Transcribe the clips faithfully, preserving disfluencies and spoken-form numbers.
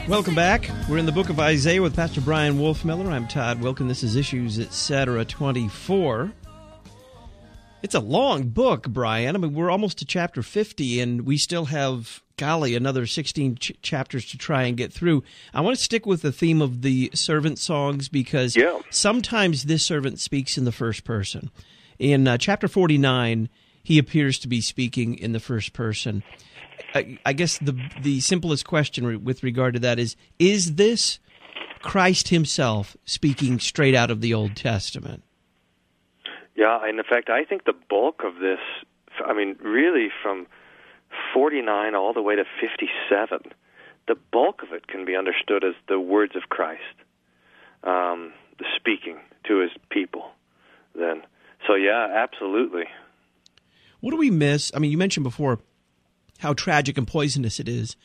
Welcome back. We're in the book of Isaiah with Pastor Brian Wolfmiller. I'm Todd Wilkin. This is Issues Etc. twenty-four. It's a long book, Brian. I mean, we're almost to chapter fifty, and we still have, golly, another sixteen ch- chapters to try and get through. I want to stick with the theme of the servant songs because yeah. sometimes this servant speaks in the first person. In uh, chapter forty-nine, he appears to be speaking in the first person. I, I guess the the simplest question re- with regard to that is, is this Christ himself speaking straight out of the Old Testament? Yeah, and in fact, I think the bulk of this, I mean, really from forty-nine all the way to fifty-seven, the bulk of it can be understood as the words of Christ, um, speaking to his people then. So, yeah, absolutely. What do we miss? I mean, you mentioned before how tragic and poisonous it is,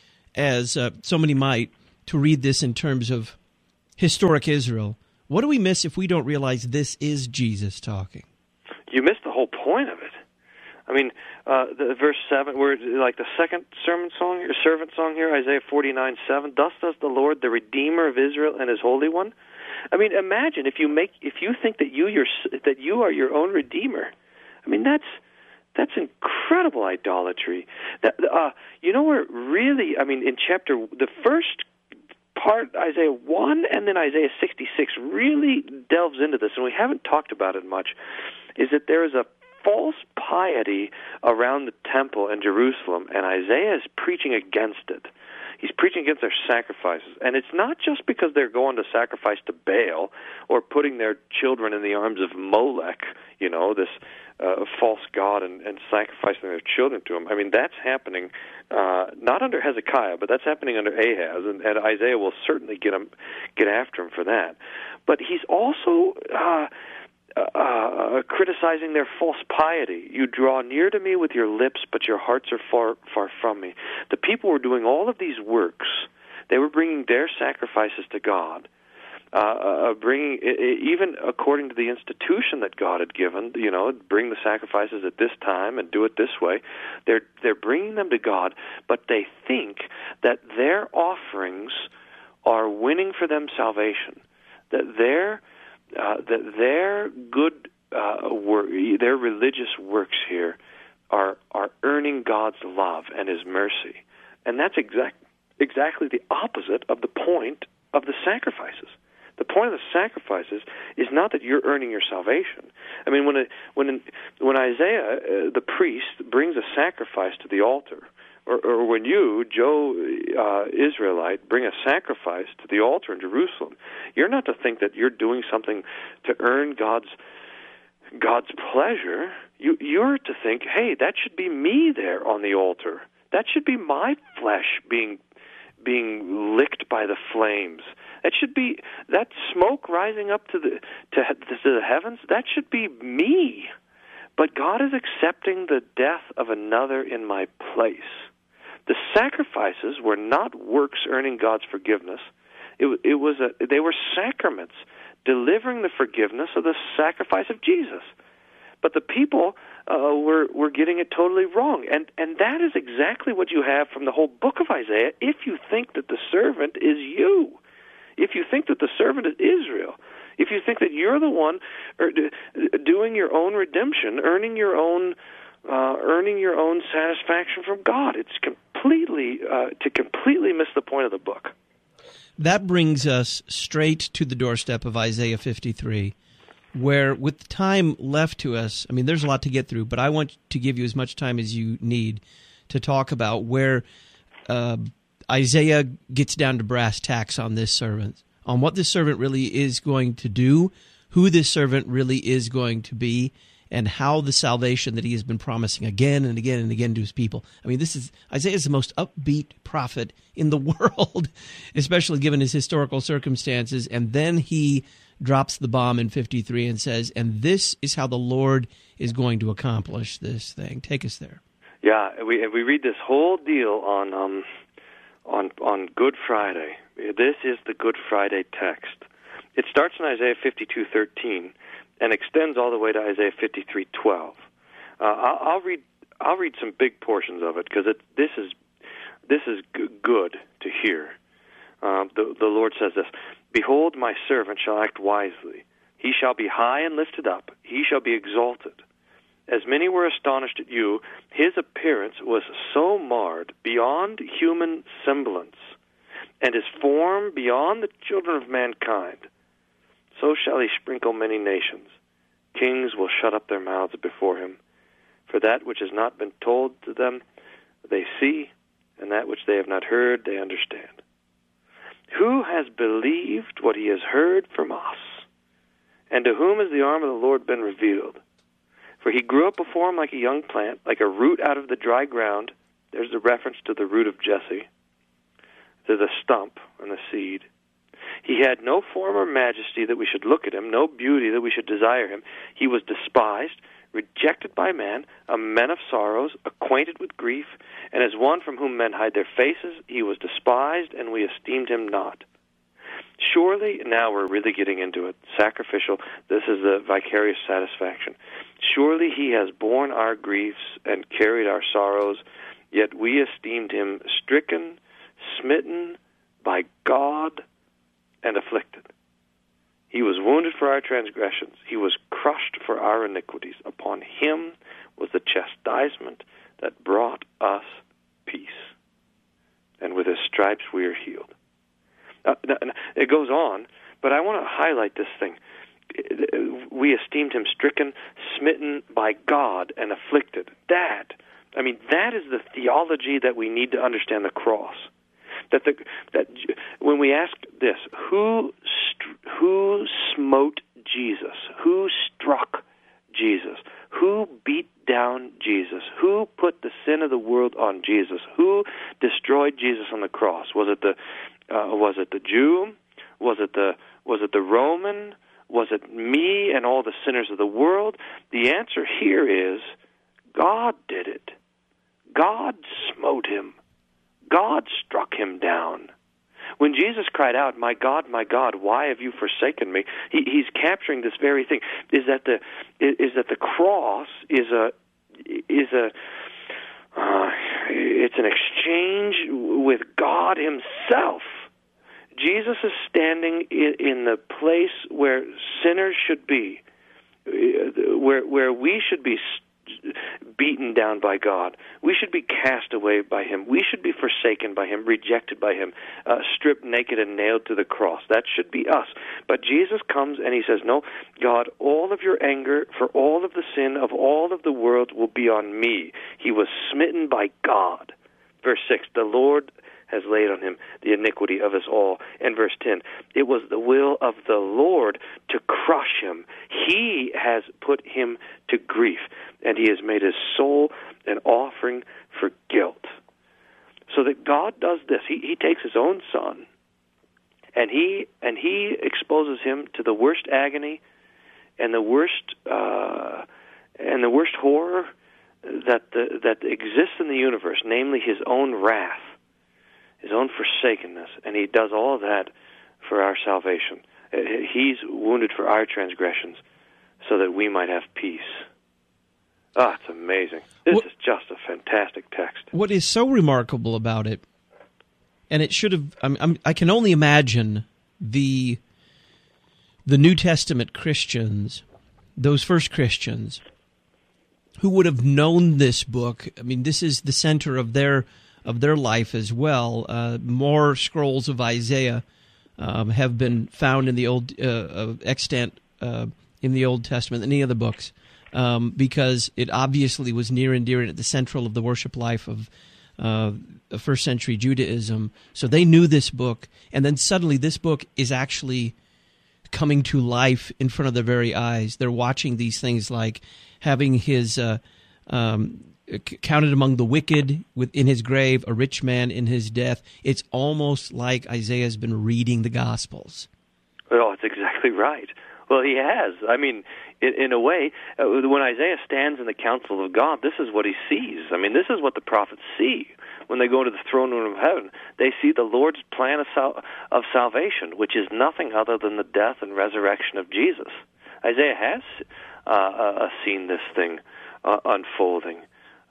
as uh, so many might, to read this in terms of historic Israel. What do we miss if we don't realize this is Jesus talking? You miss the whole point of it. I mean, uh, the verse seven, where like the second sermon song, or servant song here, Isaiah forty-nine seven. Thus says the Lord, the Redeemer of Israel and His Holy One. I mean, imagine if you make if you think that you your that you are your own Redeemer. I mean, that's that's incredible idolatry. That uh, you know where really, I mean, in chapter the first part, Isaiah one, and then Isaiah sixty-six really delves into this, and we haven't talked about it much. Is that there is a false piety around the temple in Jerusalem, and Isaiah is preaching against it. He's preaching against their sacrifices. And it's not just because they're going to sacrifice to Baal or putting their children in the arms of Molech, you know, this uh, false god, and, and sacrificing their children to him. I mean, that's happening uh, not under Hezekiah, but that's happening under Ahaz, and, and Isaiah will certainly get him, get after him for that. But he's also Uh, Uh, criticizing their false piety. You draw near to me with your lips, but your hearts are far, far from me. The people were doing all of these works. They were bringing their sacrifices to God, uh, uh, bringing even according to the institution that God had given. You know, bring the sacrifices at this time and do it this way. They're they're bringing them to God, but they think that their offerings are winning for them salvation. That their Uh, that their good uh, work, their religious works here are are earning God's love and His mercy, and that's exact exactly the opposite of the point of the sacrifices. The point of the sacrifices is not that you're earning your salvation. I mean, when it, when when Isaiah, uh, the priest, brings a sacrifice to the altar, or, or when you, Joe uh, Israelite, bring a sacrifice to the altar in Jerusalem, you're not to think that you're doing something to earn God's God's pleasure. You, you're to think, hey, that should be me there on the altar. That should be my flesh being being licked by the flames. That should be that smoke rising up to the to, to the heavens. That should be me. But God is accepting the death of another in my place. The sacrifices were not works earning God's forgiveness. It, it was a, they were sacraments delivering the forgiveness of the sacrifice of Jesus. But the people uh, were were getting it totally wrong, and and that is exactly what you have from the whole book of Isaiah. If you think that the servant is you, if you think that the servant is Israel, if you think that you're the one doing your own redemption, earning your own uh, earning your own satisfaction from God, it's completely uh, to completely miss the point of the book. That brings us straight to the doorstep of Isaiah fifty-three, where with the time left to us, I mean, there's a lot to get through, but I want to give you as much time as you need to talk about where uh, Isaiah gets down to brass tacks on this servant, on what this servant really is going to do, who this servant really is going to be, and how the salvation that he has been promising again and again and again to his people. I mean, this is Isaiah is the most upbeat prophet in the world, especially given his historical circumstances. And then he drops the bomb in fifty-three and says, and this is how the Lord is going to accomplish this thing. Take us there. Yeah, we we read this whole deal on um, on on Good Friday. This is the Good Friday text. It starts in Isaiah fifty-two thirteen and extends all the way to Isaiah fifty-three twelve. Uh, I'll, I'll read I'll read some big portions of it because it, this is this is g- good to hear. Uh, the, the Lord says this, "Behold, my servant shall act wisely. He shall be high and lifted up. He shall be exalted. As many were astonished at you, his appearance was so marred beyond human semblance, and his form beyond the children of mankind. So shall he sprinkle many nations. Kings will shut up their mouths before him. For that which has not been told to them, they see, and that which they have not heard, they understand. Who has believed what he has heard from us? And to whom has the arm of the Lord been revealed? For he grew up before him like a young plant, like a root out of the dry ground." There's the reference to the root of Jesse, to the stump and the seed. "He had no form or majesty that we should look at him, no beauty that we should desire him. He was despised, rejected by man, a man of sorrows, acquainted with grief, and as one from whom men hide their faces, he was despised, and we esteemed him not." Surely, now we're really getting into it, sacrificial, this is the vicarious satisfaction. "Surely he has borne our griefs and carried our sorrows, yet we esteemed him stricken, smitten by God, and afflicted. He was wounded for our transgressions. He was crushed for our iniquities. Upon him was the chastisement that brought us peace. And with his stripes we are healed." Uh, it goes on, but I want to highlight this thing. We esteemed him stricken, smitten by God, and afflicted. That, I mean, that is the theology that we need to understand the cross. That the that when we ask this, who who smote Jesus? Who struck Jesus? Who beat down Jesus? Who put the sin of the world on Jesus? Who destroyed Jesus on the cross? Was it the uh, was it the Jew? Was it the was it the Roman? Was it me and all the sinners of the world? The answer here is God did it. God smote him. God struck him down. When Jesus cried out, "My God, my God, why have you forsaken me?" He, he's capturing this very thing: is that the is that the cross is a is a uh, it's an exchange with God Himself. Jesus is standing in, in the place where sinners should be, where where we should be beaten down by God. We should be cast away by Him. We should be forsaken by Him, rejected by Him, uh, stripped naked and nailed to the cross. That should be us. But Jesus comes and He says, "No, God, all of your anger for all of the sin of all of the world will be on me." He was smitten by God. Verse six, "The Lord has laid on him the iniquity of us all." And verse ten, "It was the will of the Lord to crush him. He has put him to grief, and he has made his soul an offering for guilt." So that God does this. He, he takes his own son, and he and he exposes him to the worst agony and the worst uh, and the worst horror that the, that exists in the universe, namely his own wrath, his own forsakenness, and he does all of that for our salvation. He's wounded for our transgressions so that we might have peace. Ah, it's amazing. This what, is just a fantastic text. What is so remarkable about it, and it should have, I'm, I'm, I can only imagine the the New Testament Christians, those first Christians, who would have known this book. I mean, this is the center of their of their life as well. Uh, more scrolls of Isaiah um, have been found in the old uh, uh, extant uh, in the Old Testament than any of the books, um, because it obviously was near and dear and at the central of the worship life of uh, first century Judaism. So they knew this book, and then suddenly this book is actually coming to life in front of their very eyes. They're watching these things like having his uh, um, counted among the wicked within his grave, a rich man in his death. It's almost like Isaiah's been reading the Gospels. Well, that's exactly right. Well, he has. I mean, in, in a way, uh, when Isaiah stands in the council of God, this is what he sees. I mean, this is what the prophets see when they go to the throne room of heaven. They see the Lord's plan of, sal- of salvation, which is nothing other than the death and resurrection of Jesus. Isaiah has uh, uh, seen this thing uh, unfolding.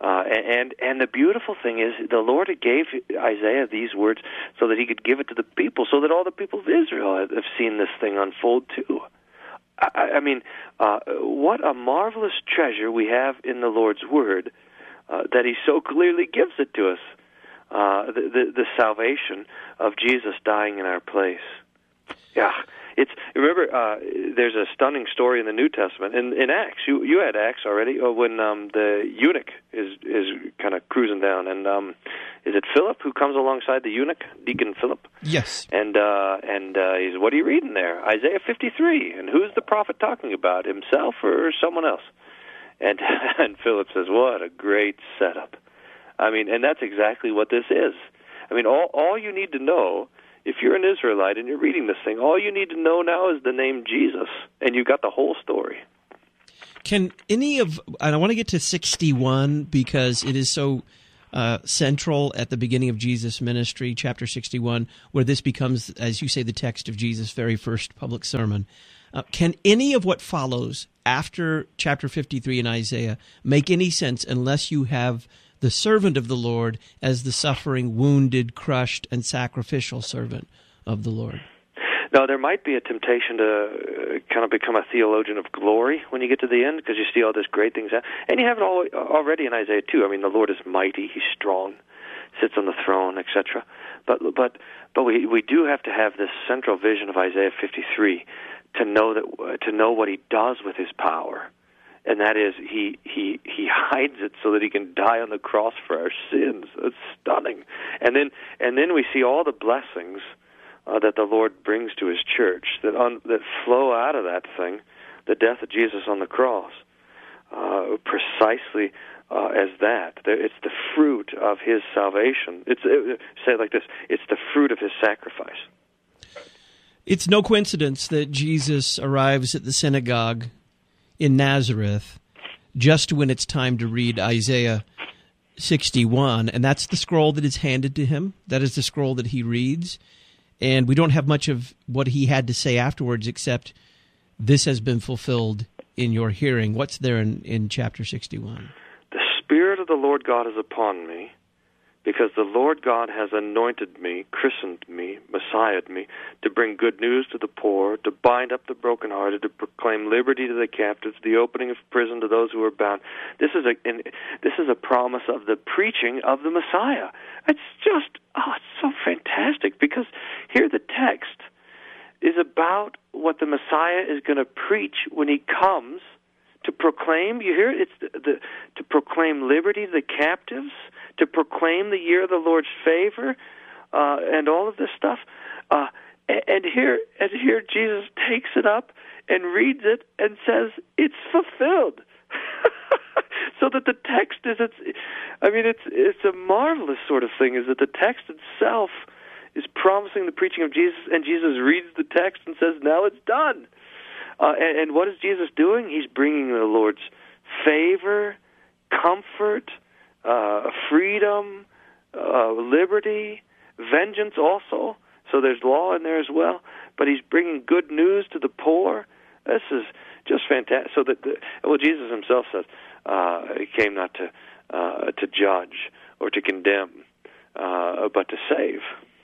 Uh, and and the beautiful thing is, the Lord gave Isaiah these words so that he could give it to the people, so that all the people of Israel have seen this thing unfold too. I, I mean, uh, what a marvelous treasure we have in the Lord's Word, uh, that He so clearly gives it to us, uh, the, the, the salvation of Jesus dying in our place. Yeah. It's remember. Uh, there's a stunning story in the New Testament in, in Acts. You you had Acts already uh, when um, the eunuch is is kind of cruising down, and um, is it Philip who comes alongside the eunuch, Deacon Philip? Yes. And uh, and uh, he's, what are you reading there? Isaiah fifty-three. And who's the prophet talking about? Himself or someone else? And and Philip says, "What a great setup!" I mean, and that's exactly what this is. I mean, all all you need to know. If you're an Israelite and you're reading this thing, all you need to know now is the name Jesus, and you've got the whole story. Can any of, and I want to get to sixty-one because it is so uh, central at the beginning of Jesus' ministry, chapter sixty-one, where this becomes, as you say, the text of Jesus' very first public sermon. Uh, can any of what follows after chapter fifty-three in Isaiah make any sense unless you have the servant of the Lord as the suffering, wounded, crushed, and sacrificial servant of the Lord? Now, there might be a temptation to uh, kind of become a theologian of glory when you get to the end, because you see all this great things happen. And you have it all already in Isaiah too. I mean, the Lord is mighty, He's strong, sits on the throne, et cetera. But but but we we do have to have this central vision of Isaiah fifty-three to know that uh, to know what He does with His power. And that is, he, he he hides it so that He can die on the cross for our sins. It's stunning. And then and then we see all the blessings uh, that the Lord brings to His church that un, that flow out of that thing, the death of Jesus on the cross, uh, precisely uh, as that. It's the fruit of His salvation. It's it, say it like this: it's the fruit of His sacrifice. It's no coincidence that Jesus arrives at the synagogue in Nazareth just when it's time to read Isaiah sixty-one, and that's the scroll that is handed to him. That is the scroll that he reads, and we don't have much of what he had to say afterwards except, "This has been fulfilled in your hearing." What's there in, in chapter sixty-one? "The Spirit of the Lord God is upon me, because the Lord God has anointed me, christened me, messiahed me, to bring good news to the poor, to bind up the brokenhearted, to proclaim liberty to the captives, the opening of prison to those who are bound." This is a in, this is a promise of the preaching of the Messiah. It's just, oh, it's so fantastic, because here the text is about what the Messiah is going to preach when He comes to proclaim. You hear it? It's the, the, to proclaim liberty to the captives, to proclaim the year of the Lord's favor, uh, and all of this stuff. Uh, and, and here, and here, Jesus takes it up and reads it and says, "It's fulfilled." So that the text is, it's, I mean, it's it's a marvelous sort of thing. Is that the text itself is promising the preaching of Jesus, and Jesus reads the text and says, "Now it's done." Uh, and, and what is Jesus doing? He's bringing the Lord's favor, comfort, Uh, freedom, uh, liberty, vengeance also. So there's law in there as well. But He's bringing good news to the poor. This is just fantastic. So that, the, well, Jesus Himself says uh, He came not to uh, to judge or to condemn, uh, but to save.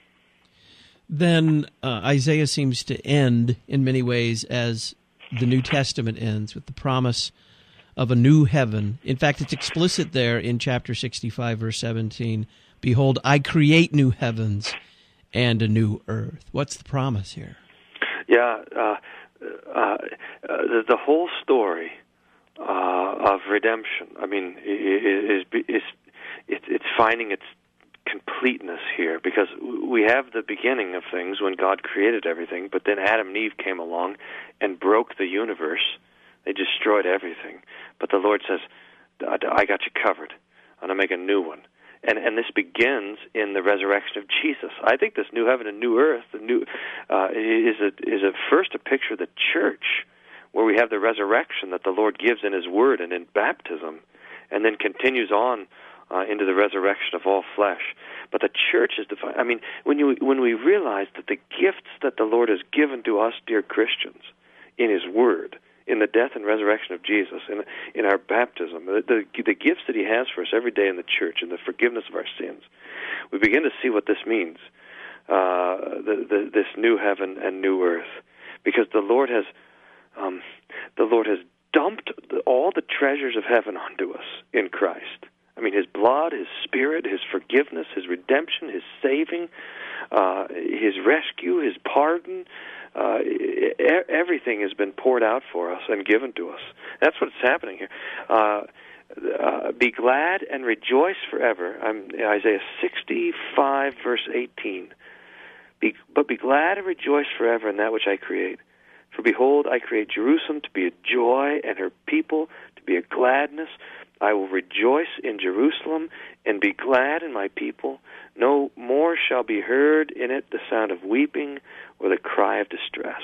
Then uh, Isaiah seems to end in many ways as the New Testament ends, with the promise of a new heaven. In fact, it's explicit there in chapter sixty-five, verse seventeen. "Behold, I create new heavens and a new earth." What's the promise here? Yeah, uh, uh, uh, the, the whole story uh, of redemption, I mean, is, is, is it, it's finding its completeness here, because we have the beginning of things when God created everything, but then Adam and Eve came along and broke the universe. They destroyed everything. But the Lord says, "I got you covered. I'm going to make a new one." And and this begins in the resurrection of Jesus. I think this new heaven and new earth, the new uh, is a is a first a picture of the church, where we have the resurrection that the Lord gives in His Word and in baptism, and then continues on uh, into the resurrection of all flesh. But the church is defined. I mean, when you when we realize that the gifts that the Lord has given to us, dear Christians, in His Word, in the death and resurrection of Jesus, in in our baptism, the, the the gifts that he has for us every day in the church, and the forgiveness of our sins, we begin to see what this means, uh, the, the, this new heaven and new earth, because the Lord has um, the Lord has dumped the, all the treasures of heaven onto us in Christ. I mean, his blood, his spirit, his forgiveness, his redemption, his saving, uh, his rescue, his pardon, uh, e- everything has been poured out for us and given to us. That's what's happening here. Uh, uh, be glad and rejoice forever. I'm Isaiah sixty-five, verse eighteen. Be, but be glad and rejoice forever in that which I create. For behold, I create Jerusalem to be a joy, and her people to be a gladness. I will rejoice in Jerusalem and be glad in my people. No more shall be heard in it the sound of weeping or the cry of distress.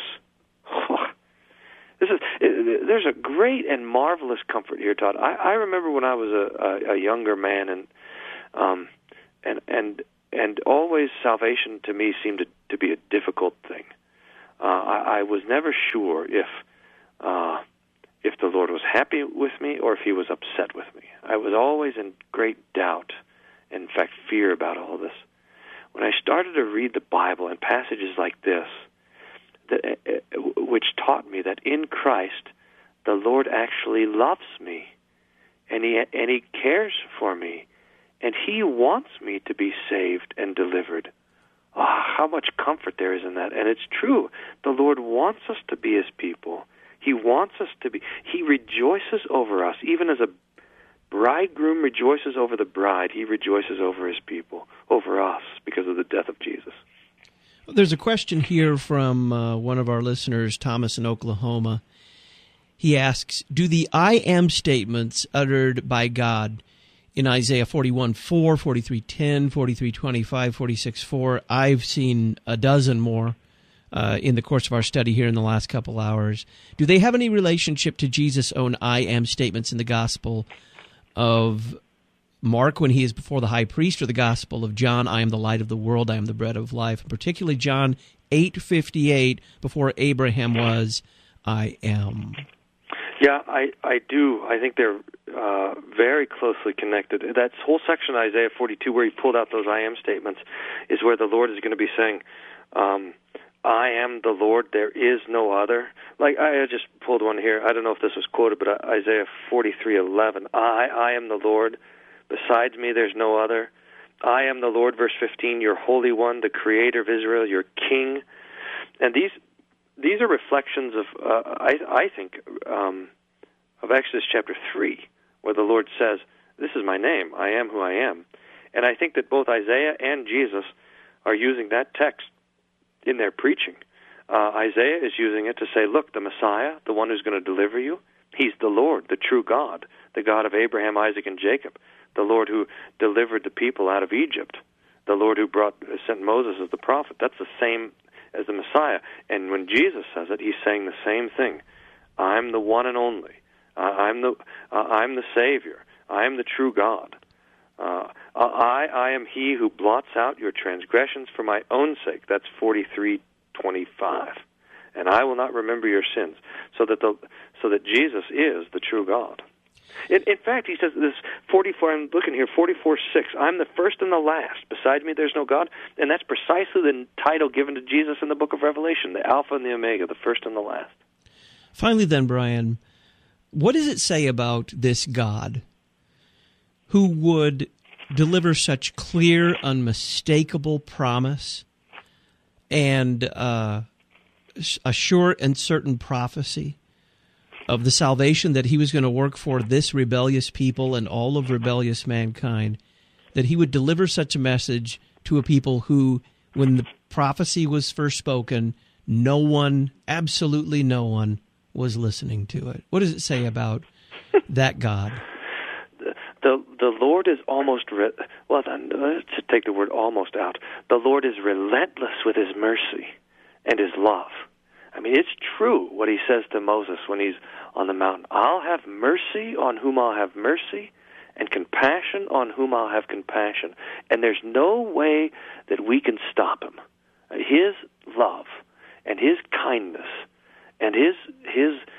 This is there's a great and marvelous comfort here, Todd. I, I remember when I was a, a, a younger man, and um, and and and always salvation to me seemed to, to be a difficult thing. Uh, I, I was never sure if. Uh, if the Lord was happy with me or if he was upset with me. I was always in great doubt, and in fact, fear about all this. When I started to read the Bible and passages like this, that, uh, which taught me that in Christ, the Lord actually loves me, and he, and he cares for me, and he wants me to be saved and delivered. Oh, how much comfort there is in that. And it's true. The Lord wants us to be his people. He wants us to be. He rejoices over us. Even as a bridegroom rejoices over the bride, he rejoices over his people, over us, because of the death of Jesus. There's a question here from uh, one of our listeners, Thomas in Oklahoma. He asks, do the I am statements uttered by God in Isaiah forty-one four, forty-three ten, forty-three twenty-five, forty-six four, I've seen a dozen more, Uh, in the course of our study here in the last couple hours, do they have any relationship to Jesus' own I am statements in the Gospel of Mark when he is before the high priest, or the Gospel of John, I am the light of the world, I am the bread of life, and particularly John eight fifty-eight, before Abraham was, I am? Yeah, I, I do. I think they're uh, very closely connected. That whole section of Isaiah forty-two where he pulled out those I am statements is where the Lord is going to be saying, um, I am the Lord, there is no other. Like, I just pulled one here. I don't know if this was quoted, but Isaiah forty-three eleven. I, I am the Lord, besides me there's no other. I am the Lord, verse fifteen, your Holy One, the Creator of Israel, your King. And these these are reflections of, uh, I, I think, um, of Exodus chapter three, where the Lord says, this is my name, I am who I am. And I think that both Isaiah and Jesus are using that text in their preaching. Uh, Isaiah is using it to say, look, the Messiah, the one who's going to deliver you, he's the Lord, the true God, the God of Abraham, Isaac, and Jacob, the Lord who delivered the people out of Egypt, the Lord who brought sent Moses as the prophet. That's the same as the Messiah. And when Jesus says it, he's saying the same thing. I'm the one and only. Uh, I'm the uh, I'm the Savior. I am the true God. Uh, I, I am he who blots out your transgressions for my own sake. That's forty-three twenty-five. And I will not remember your sins. So that the so that Jesus is the true God. In, in fact, he says this forty-four. I'm looking here, forty-four six. I'm the first and the last. Beside me, there's no God. And that's precisely the title given to Jesus in the book of Revelation: the Alpha and the Omega, the first and the last. Finally, then, Brian, what does it say about this God who would deliver such clear, unmistakable promise and uh, a sure and certain prophecy of the salvation that he was going to work for this rebellious people and all of rebellious mankind, that he would deliver such a message to a people who, when the prophecy was first spoken, no one, absolutely no one, was listening to it? What does it say about that God? The the Lord is almost, re- well, let's take the word almost out. The Lord is relentless with his mercy and his love. I mean, it's true what he says to Moses when he's on the mountain. I'll have mercy on whom I'll have mercy, and compassion on whom I'll have compassion. And there's no way that we can stop him. His love and his kindness and his his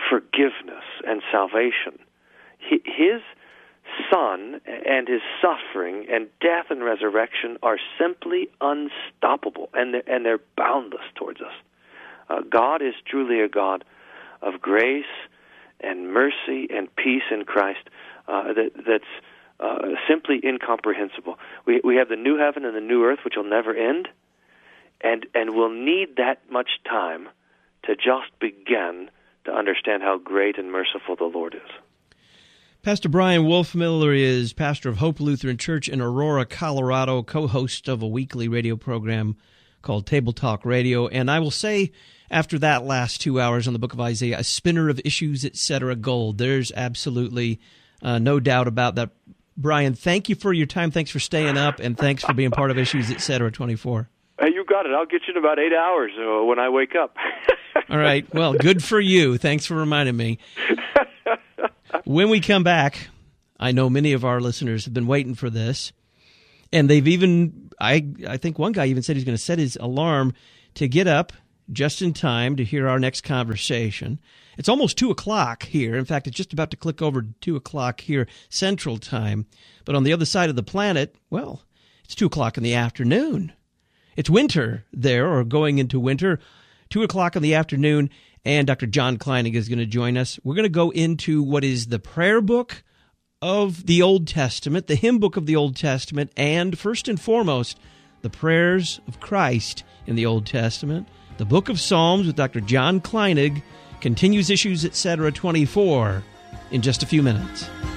forgiveness and salvation. His Son and his suffering and death and resurrection are simply unstoppable, and they're, and they're boundless towards us. Uh, God is truly a God of grace and mercy and peace in Christ uh, that, that's uh, simply incomprehensible. We, we have the new heaven and the new earth, which will never end, and, and we'll need that much time to just begin to understand how great and merciful the Lord is. Pastor Brian Wolfmueller is pastor of Hope Lutheran Church in Aurora, Colorado, co-host of a weekly radio program called Table Talk Radio. And I will say, after that last two hours on the book of Isaiah, a spinner of issues, et cetera, gold. There's absolutely uh, no doubt about that. Brian, thank you for your time. Thanks for staying up, and thanks for being part of Issues, et cetera, twenty-four. Hey, you got it. I'll get you in about eight hours uh, when I wake up. All right. Well, good for you. Thanks for reminding me. When we come back, I know many of our listeners have been waiting for this, and they've even, I, I think one guy even said he's going to set his alarm to get up just in time to hear our next conversation. It's almost two o'clock here. In fact, it's just about to click over to two o'clock here Central Time. But on the other side of the planet, well, it's two o'clock in the afternoon. It's winter there, or going into winter, two o'clock in the afternoon. And Doctor John Kleinig is going to join us. We're going to go into what is the prayer book of the Old Testament, the hymn book of the Old Testament, and first and foremost, the prayers of Christ in the Old Testament. The book of Psalms with Doctor John Kleinig continues Issues, et cetera, twenty-four in just a few minutes.